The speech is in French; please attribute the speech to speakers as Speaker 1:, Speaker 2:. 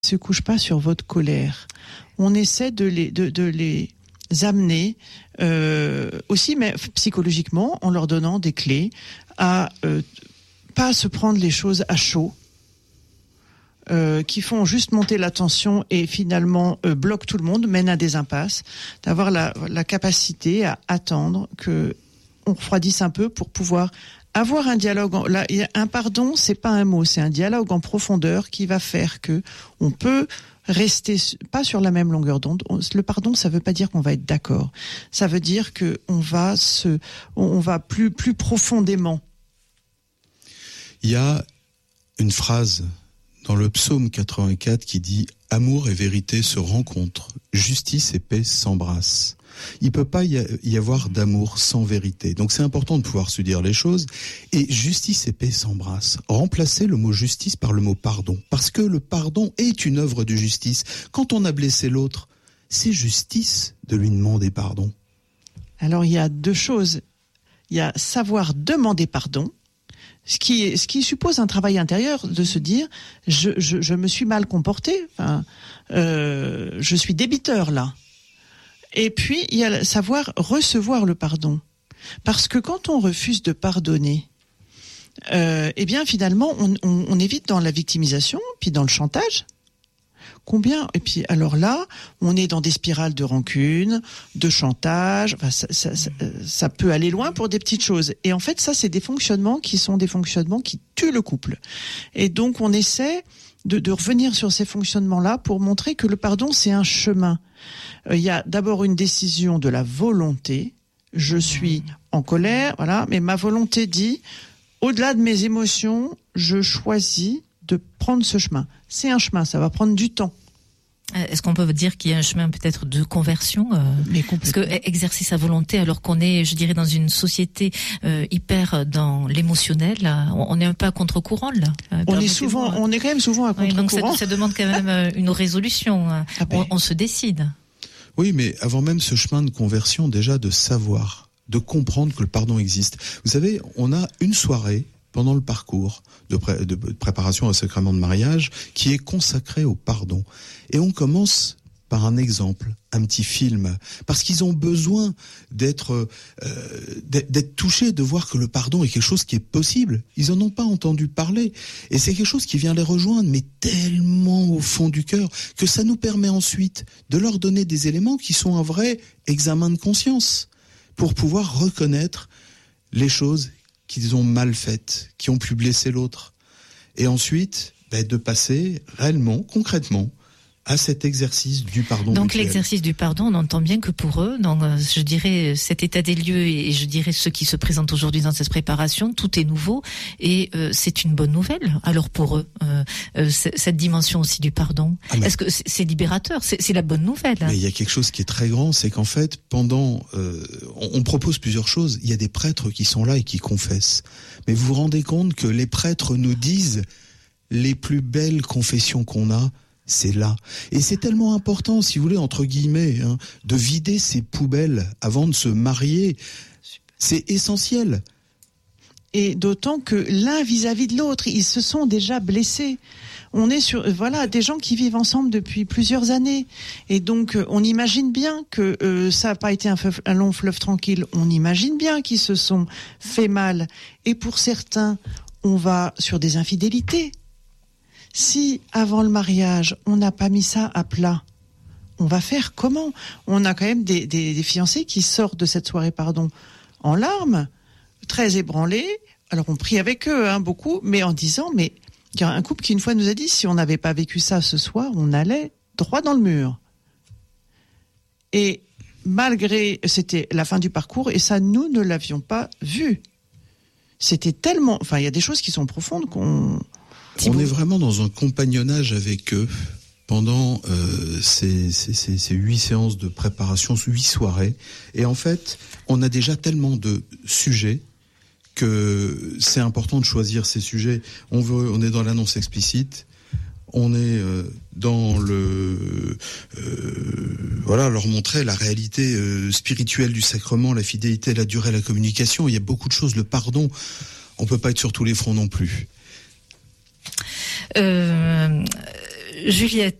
Speaker 1: se couchent pas sur votre colère. On essaie de les amener aussi, mais psychologiquement, en leur donnant des clés à pas se prendre les choses à chaud, qui font juste monter la tension et finalement bloquent tout le monde, mènent à des impasses, d'avoir la capacité à attendre que on refroidisse un peu pour pouvoir avoir un dialogue. Un pardon, c'est pas un mot, c'est un dialogue en profondeur qui va faire que on peut rester pas sur la même longueur d'onde. Le pardon, ça veut pas dire qu'on va être d'accord. Ça veut dire que on va plus profondément.
Speaker 2: Il y a une phrase dans le psaume 84 qui dit « Amour et vérité se rencontrent, justice et paix s'embrassent ». Il peut pas y avoir d'amour sans vérité. Donc c'est important de pouvoir se dire les choses. Et justice et paix s'embrassent. Remplacez le mot justice par le mot pardon. Parce que le pardon est une œuvre de justice. Quand on a blessé l'autre, c'est justice de lui demander pardon.
Speaker 1: Alors il y a deux choses. Il y a savoir demander pardon, ce qui suppose un travail intérieur de se dire je me suis mal comporté, je suis débiteur là. Et puis il y a savoir recevoir le pardon, parce que quand on refuse de pardonner, eh bien finalement on est vite dans la victimisation, puis dans le chantage. Et puis alors là, on est dans des spirales de rancune, de chantage. Ça peut aller loin pour des petites choses. Et en fait, ça, c'est des fonctionnements qui tuent le couple. Et donc, on essaie de revenir sur ces fonctionnements-là pour montrer que le pardon, c'est un chemin. Il y a d'abord une décision de la volonté. Je suis en colère, voilà, mais ma volonté dit, au-delà de mes émotions, je choisis de prendre ce chemin. C'est un chemin, ça va prendre du temps.
Speaker 3: Est-ce qu'on peut dire qu'il y a un chemin peut-être de conversion parce que exercer sa volonté alors qu'on est, je dirais, dans une société hyper dans l'émotionnel, on est un peu à contre-courant là.
Speaker 1: On est quand même souvent à contre-courant.
Speaker 3: Donc ça demande quand même une résolution. On se décide.
Speaker 2: Oui, mais avant même ce chemin de conversion, déjà de savoir, de comprendre que le pardon existe. Vous savez, on a une soirée pendant le parcours de préparation au sacrement de mariage qui est consacré au pardon. Et on commence par un exemple, un petit film, parce qu'ils ont besoin d'être touchés, de voir que le pardon est quelque chose qui est possible. Ils en ont pas entendu parler. Et c'est quelque chose qui vient les rejoindre, mais tellement au fond du cœur, que ça nous permet ensuite de leur donner des éléments qui sont un vrai examen de conscience, pour pouvoir reconnaître les choses qu'ils ont mal faites, qui ont pu blesser l'autre. Et ensuite, de passer réellement, concrètement, à cet exercice du pardon.
Speaker 3: Donc
Speaker 2: mutuel.
Speaker 3: L'exercice du pardon, on entend bien que pour eux, donc je dirais cet état des lieux et je dirais ceux qui se présentent aujourd'hui dans cette préparation, tout est nouveau et c'est une bonne nouvelle. Alors pour eux, cette dimension aussi du pardon, est-ce que c'est libérateur, c'est la bonne nouvelle?
Speaker 2: Mais il y a quelque chose qui est très grand, c'est qu'en fait, pendant, on propose plusieurs choses. Il y a des prêtres qui sont là et qui confessent. Mais vous vous rendez compte que les prêtres nous disent les plus belles confessions qu'on a, c'est là. Et c'est tellement important, si vous voulez, entre guillemets, de vider ces poubelles avant de se marier. C'est essentiel.
Speaker 1: Et d'autant que l'un vis-à-vis de l'autre, ils se sont déjà blessés. On est sur, des gens qui vivent ensemble depuis plusieurs années. Et donc, on imagine bien que ça n'a pas été un long fleuve tranquille. On imagine bien qu'ils se sont fait mal. Et pour certains, on va sur des infidélités. Si, avant le mariage, on n'a pas mis ça à plat, on va faire comment? On a quand même des fiancés qui sortent de cette soirée, en larmes, très ébranlés. Alors, on prie avec eux, beaucoup, mais en disant, mais il y a un couple qui, une fois, nous a dit, si on n'avait pas vécu ça ce soir, on allait droit dans le mur. Et malgré, c'était la fin du parcours, et ça, nous ne l'avions pas vu. C'était tellement, il y a des choses qui sont profondes
Speaker 2: On est vraiment dans un compagnonnage avec eux pendant ces 8 séances de préparation, 8 soirées. Et en fait, on a déjà tellement de sujets que c'est important de choisir ces sujets. On est dans l'annonce explicite, on est dans leur montrer la réalité spirituelle du sacrement, la fidélité, la durée, la communication. Il y a beaucoup de choses, le pardon. On peut pas être sur tous les fronts non plus.
Speaker 3: Juliette,